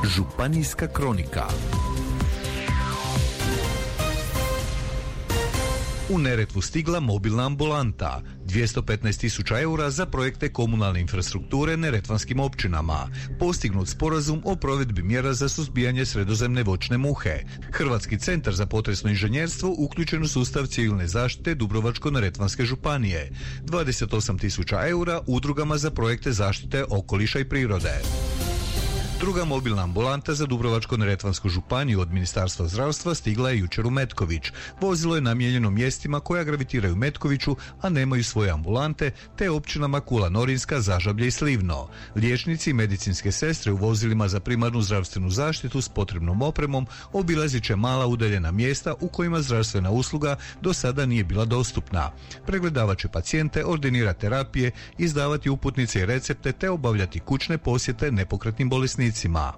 Županijska kronika. U Neretvu stigla mobilna ambulanta, 215.000 eura za projekte komunalne infrastrukture neretvanskim općinama, postignut sporazum o provedbi mjera za suzbijanje sredozemne voćne muhe. Hrvatski centar za potresno inženjerstvo uključen u sustav civilne zaštite Dubrovačko-neretvanske županije, 28.000 eura udrugama za projekte zaštite okoliša i prirode. Druga mobilna ambulanta za Dubrovačko-neretvansku županiju od Ministarstva zdravstva stigla je jučer u Metković. Vozilo je namijenjeno mjestima koja gravitiraju Metkoviću, a nemaju svoje ambulante, te općinama Kula Norinska, Zažablje i Slivno. Liječnici i medicinske sestre u vozilima za primarnu zdravstvenu zaštitu s potrebnom opremom obilazit će mala udaljena mjesta u kojima zdravstvena usluga do sada nije bila dostupna. Pregledavat će pacijente, ordinirati terapije, izdavati uputnice i recepte te obavljati kućne posjete nepokretnim bolesnicima.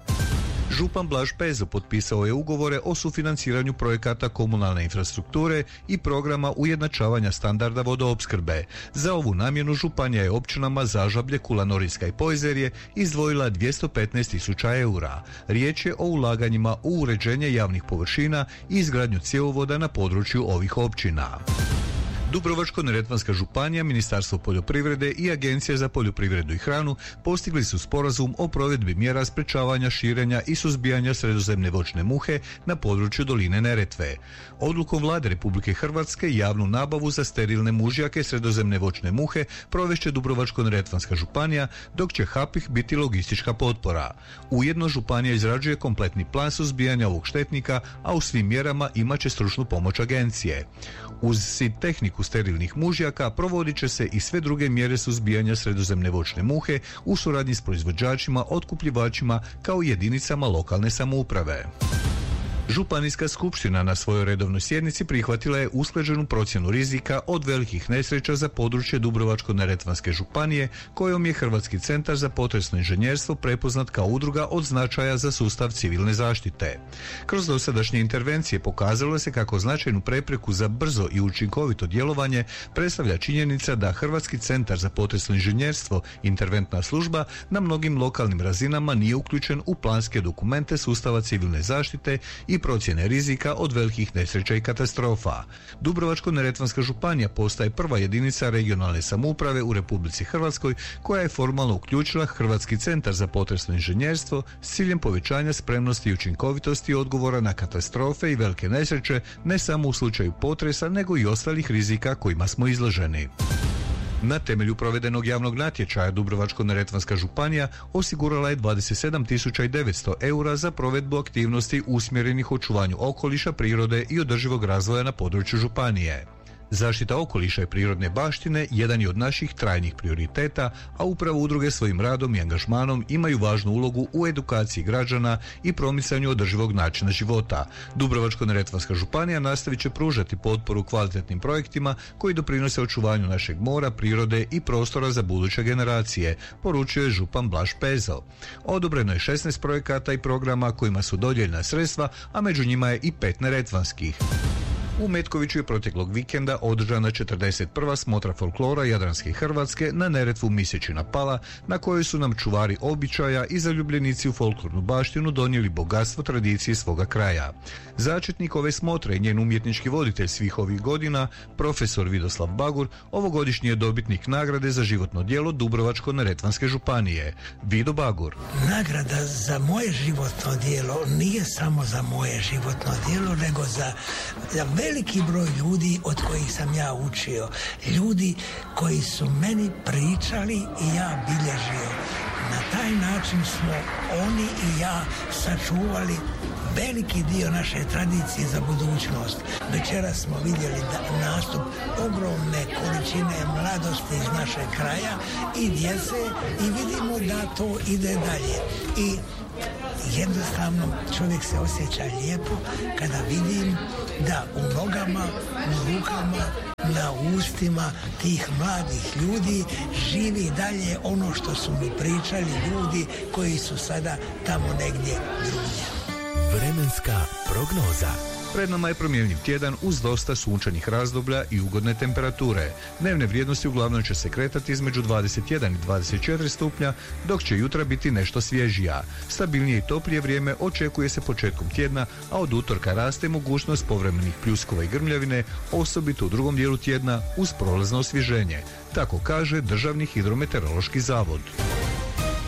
Župan Blaž Pezo potpisao je ugovore o sufinanciranju projekata komunalne infrastrukture i programa ujednačavanja standarda vodoopskrbe. Za ovu namjenu županija je općinama Zažablje, Kula Norinska i Pojzerje izdvojila 215.000 eura. Riječ je o ulaganjima u uređenje javnih površina i izgradnju cjevovoda na području ovih općina. Dubrovačko-neretvanska županija, Ministarstvo poljoprivrede i Agencija za poljoprivredu i hranu postigli su sporazum o provedbi mjera sprečavanja, širenja i suzbijanja sredozemne voćne muhe na području doline Neretve. Odlukom Vlade Republike Hrvatske javnu nabavu za sterilne mužjake sredozemne voćne muhe provešće Dubrovačko-neretvanska županija, dok će HAPIH biti logistička potpora. Ujedno županija izrađuje kompletni plan suzbijanja ovog štetnika, a u svim mjerama imat će stručnu pomoć agencije. Uz SID tehniku sterilnih mužjaka provodit će se i sve druge mjere suzbijanja sredozemne voćne muhe u suradnji s proizvođačima, otkupljivačima kao i jedinicama lokalne samouprave. Županijska skupština na svojoj redovnoj sjednici prihvatila je usklađenu procjenu rizika od velikih nesreća za područje Dubrovačko-neretvanske županije, kojom je Hrvatski centar za potresno inženjerstvo prepoznat kao udruga od značaja za sustav civilne zaštite. Kroz dosadašnje intervencije pokazalo se kako značajnu prepreku za brzo i učinkovito djelovanje predstavlja činjenica da Hrvatski centar za potresno inženjerstvo, interventna služba, na mnogim lokalnim razinama nije uključen u planske dokumente sustava civilne zaštite i procjene rizika od velikih nesreća i katastrofa. Dubrovačko-neretvanska županija postaje prva jedinica regionalne samouprave u Republici Hrvatskoj koja je formalno uključila Hrvatski centar za potresno inženjerstvo s ciljem povećanja spremnosti i učinkovitosti odgovora na katastrofe i velike nesreće, ne samo u slučaju potresa, nego i ostalih rizika kojima smo izloženi. Na temelju provedenog javnog natječaja Dubrovačko-neretvanska županija osigurala je 27.900 eura za provedbu aktivnosti usmjerenih očuvanju okoliša, prirode i održivog razvoja na području županije. Zaštita okoliša i prirodne baštine jedan je od naših trajnih prioriteta, a upravo udruge svojim radom i angažmanom imaju važnu ulogu u edukaciji građana i promicanju održivog načina života. Dubrovačko-neretvanska županija nastavit će pružati potporu kvalitetnim projektima koji doprinose očuvanju našeg mora, prirode i prostora za buduće generacije, poručio je župan Blaž Pezo. Odobreno je 16 projekata i programa kojima su dodijeljena sredstva, a među njima je i 5 neretvanskih. U Metkoviću je proteklog vikenda održana 41. smotra folklora Jadranske Hrvatske na Neretvu Misečina Pala, na kojoj su nam čuvari običaja i zaljubljenici u folklornu baštinu donijeli bogatstvo tradicije svoga kraja. Začetnik ove smotre i njen umjetnički voditelj svih ovih godina, profesor Vidoslav Bagur, ovogodišnji je dobitnik nagrade za životno djelo Dubrovačko-neretvanske županije. Vido Bagur. Nagrada za moje životno djelo nije samo za moje životno djelo, nego za veliki broj ljudi od kojih sam ja učio. Ljudi koji su meni pričali i ja bilježio. Na taj način smo oni i ja sačuvali veliki dio naše tradicije za budućnost. Večeras smo vidjeli nastup ogromne količine mladosti iz našeg kraja i djece i vidimo da to ide dalje. I jednostavno čovjek se osjeća lijepo kada vidim da u nogama, u rukama, na ustima tih mladih ljudi živi dalje ono što su mi pričali ljudi koji su sada tamo negdje drugdje. Vremenska prognoza. Pred nama je promjenjiv tjedan uz dosta sunčanih razdoblja i ugodne temperature. Dnevne vrijednosti uglavnom će se kretati između 21 i 24 stupnja, dok će jutra biti nešto svježija. Stabilnije i toplije vrijeme očekuje se početkom tjedna, a od utorka raste mogućnost povremenih pljuskova i grmljavine, osobito u drugom dijelu tjedna uz prolazno osvježenje. Tako kaže Državni hidrometeorološki zavod.